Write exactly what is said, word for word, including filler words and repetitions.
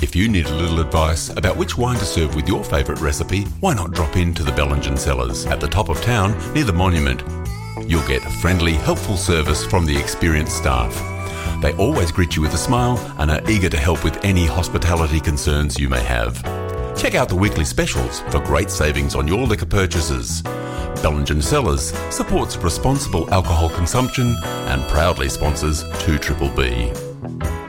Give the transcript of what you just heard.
If you need a little advice about which wine to serve with your favourite recipe, why not drop into the Bellingen Cellars at the top of town near the Monument. You'll get friendly, helpful service from the experienced staff. They always greet you with a smile and are eager to help with any hospitality concerns you may have. Check out the weekly specials for great savings on your liquor purchases. Bellingen Cellars supports responsible alcohol consumption and proudly sponsors two B B B.